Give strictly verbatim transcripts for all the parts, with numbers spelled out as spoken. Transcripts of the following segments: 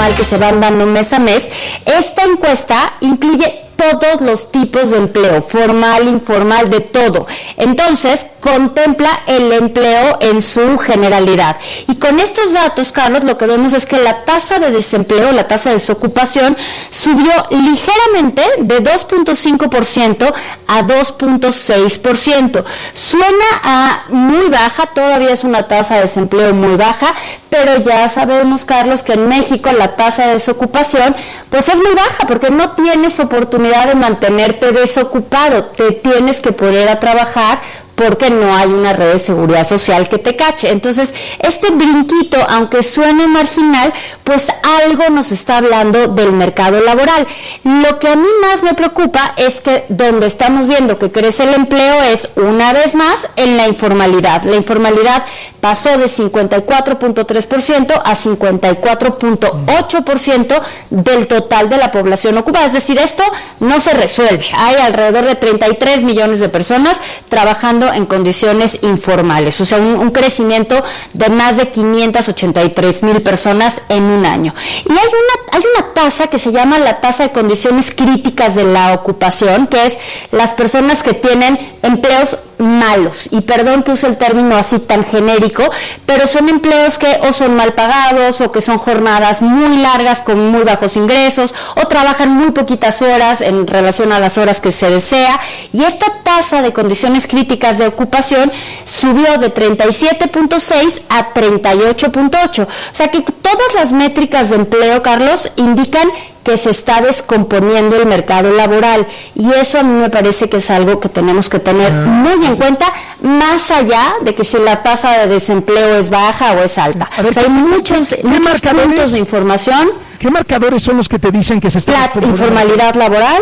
formal que se van dando mes a mes, esta encuesta incluye todos los tipos de empleo, formal, informal, de todo. Entonces, contempla el empleo en su generalidad. Y con estos datos, Carlos, lo que vemos es que la tasa de desempleo, la tasa de desocupación, subió ligeramente de dos punto cinco por ciento a dos punto seis por ciento. Suena a muy baja, todavía es una tasa de desempleo muy baja, pero ya sabemos, Carlos, que en México la tasa de desocupación pues es muy baja, porque no tienes oportunidad de mantenerte desocupado, te tienes que poner a trabajar porque no hay una red de seguridad social que te cache. Entonces, este brinquito, aunque suene marginal, pues algo nos está hablando del mercado laboral. Lo que a mí más me preocupa es que donde estamos viendo que crece el empleo es, una vez más, en la informalidad. La informalidad pasó de cincuenta y cuatro punto tres por ciento a cincuenta y cuatro punto ocho por ciento del total de la población ocupada. Es decir, esto no se resuelve. Hay alrededor de treinta y tres millones de personas trabajando en condiciones informales, o sea, un, un crecimiento de más de quinientas ochenta y tres mil personas en un año. Y hay una, hay una tasa que se llama la tasa de condiciones críticas de la ocupación, que es las personas que tienen empleos malos, y perdón que use el término así tan genérico, pero son empleos que o son mal pagados, o que son jornadas muy largas con muy bajos ingresos, o trabajan muy poquitas horas en relación a las horas que se desea, y esta tasa de condiciones críticas de ocupación subió de treinta y siete punto seis a treinta y ocho punto ocho, o sea que todas las métricas de empleo, Carlos, indican que se está descomponiendo el mercado laboral, y eso a mí me parece que es algo que tenemos que tener muy en cuenta, más allá de que si la tasa de desempleo es baja o es alta. A ver, o sea, hay muchos, muchos puntos de información. ¿Qué marcadores son los que te dicen que se está descomponiendo? La informalidad laboral.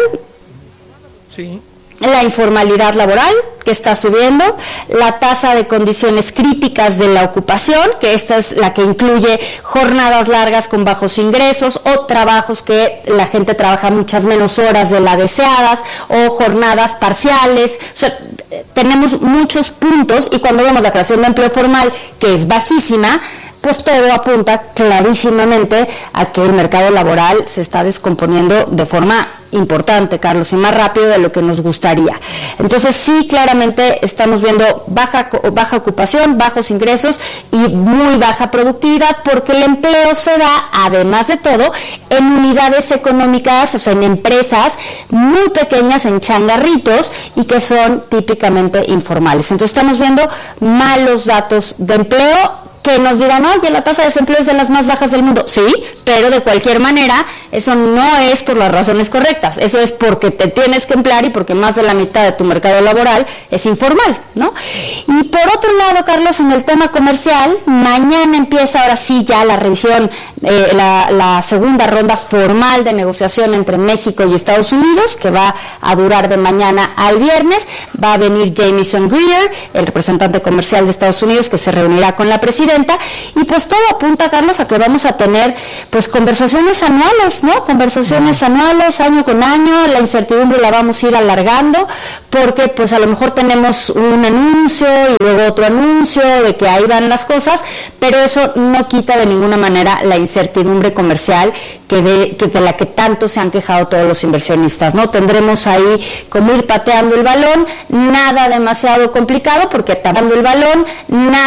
Sí. La informalidad laboral, que está subiendo, la tasa de condiciones críticas de la ocupación, que esta es la que incluye jornadas largas con bajos ingresos, o trabajos que la gente trabaja muchas menos horas de las deseadas, o jornadas parciales. O sea, tenemos muchos puntos, y cuando vemos la creación de empleo formal, que es bajísima, pues todo apunta clarísimamente a que el mercado laboral se está descomponiendo de forma importante, Carlos, y más rápido de lo que nos gustaría. Entonces, sí, claramente estamos viendo baja, baja ocupación, bajos ingresos y muy baja productividad, porque el empleo se da, además de todo, en unidades económicas, o sea, en empresas muy pequeñas, en changarritos, y que son típicamente informales. Entonces, estamos viendo malos datos de empleo, que nos dirán, oye, la tasa de desempleo es de las más bajas del mundo. Sí, pero de cualquier manera, eso no es por las razones correctas. Eso es porque te tienes que emplear y porque más de la mitad de tu mercado laboral es informal, ¿no? Y por otro lado, Carlos, en el tema comercial, mañana empieza ahora sí ya la revisión, eh, la, la segunda ronda formal de negociación entre México y Estados Unidos, que va a durar de mañana al viernes. Va a venir Jamieson Greer, el representante comercial de Estados Unidos, que se reunirá con la presidenta. Y pues todo apunta, Carlos, a que vamos a tener pues conversaciones anuales, ¿no? Conversaciones anuales, año con año. La incertidumbre la vamos a ir alargando, porque pues a lo mejor tenemos un anuncio y luego otro anuncio de que ahí van las cosas, pero eso no quita de ninguna manera la incertidumbre comercial que de, que de la que tanto se han quejado todos los inversionistas, ¿no? Tendremos ahí como ir pateando el balón, nada demasiado complicado, porque tapando el balón, nada